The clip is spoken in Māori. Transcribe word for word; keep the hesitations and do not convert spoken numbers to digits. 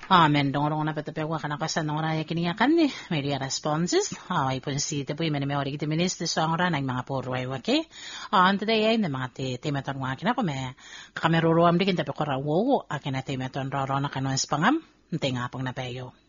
Amen dong na patapewa kana kasan ora yakini kan ni media responses ay po si te po men me ori te minister so ora nang mga puro ay wake on today ay na mga te temeton wa kina ko me kameroro am dikin te ko rawo akina temeton ro ro na kanon spangam nte nga pang napeyo